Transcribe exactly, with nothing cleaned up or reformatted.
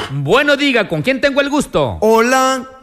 Bueno, diga, ¿con quién tengo el gusto? Hola,